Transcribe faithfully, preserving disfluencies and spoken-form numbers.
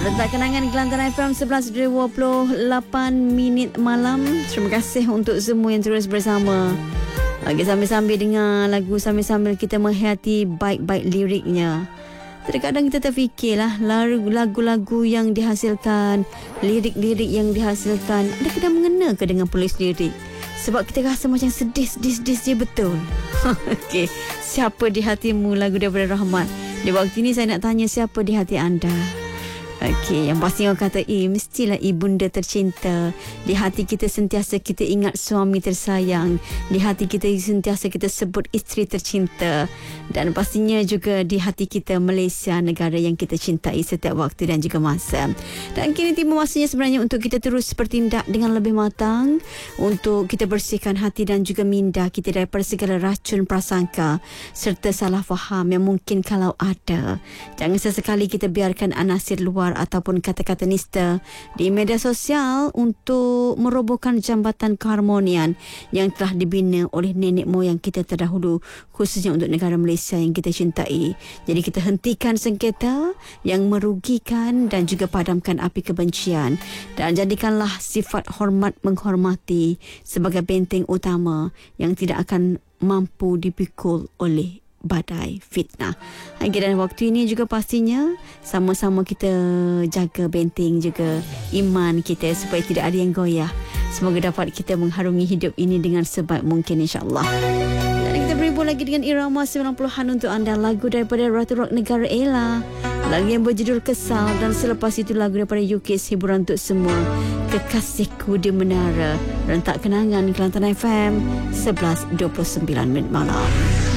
Letak kenangan Kelantan F M sebelas dua puluh lapan minit malam. Terima kasih untuk semua yang terus bersama. Lagi sambil-sambil dengar lagu, sambil-sambil kita menghayati baik-baik liriknya. Terkadang kita terfikirlah lagu-lagu yang dihasilkan, lirik-lirik yang dihasilkan, adakah mengena ke dengan penulis lirik? Sebab kita rasa macam sedih-sedih-sedih je betul. Okey, siapa di hatimu lagu daripada Rahmat? Di waktu ini saya nak tanya, siapa di hati anda? Okey, yang pasti orang kata, eh, mestilah ibunda tercinta. Di hati kita sentiasa kita ingat suami tersayang. Di hati kita sentiasa kita sebut isteri tercinta. Dan pastinya juga di hati kita Malaysia, negara yang kita cintai setiap waktu dan juga masa. Dan kini tiba masanya sebenarnya untuk kita terus bertindak dengan lebih matang, untuk kita bersihkan hati dan juga minda kita daripada segala racun prasangka serta salah faham yang mungkin kalau ada. Jangan sesekali kita biarkan anasir luar ataupun kata-kata nista di media sosial untuk merobohkan jambatan keharmonian yang telah dibina oleh nenek moyang kita terdahulu, khususnya untuk negara Malaysia yang kita cintai. Jadi kita hentikan sengketa yang merugikan dan juga padamkan api kebencian, dan jadikanlah sifat hormat menghormati sebagai benteng utama yang tidak akan mampu dipikul oleh badai fitnah. Lagi dan waktu ini juga pastinya sama-sama kita jaga benteng juga iman kita supaya tidak ada yang goyah. Semoga dapat kita mengharungi hidup ini dengan sebaik mungkin, insya-Allah. Dan kita berhibur lagi dengan irama sembilan puluhan untuk anda, lagu daripada Ratu Rock Negara Ella, lagu yang berjudul Kesal, dan selepas itu lagu daripada U K S, hiburan untuk semua, Kekasihku di Menara. Rentak kenangan Kelantan F M sebelas dua puluh sembilan minit malam.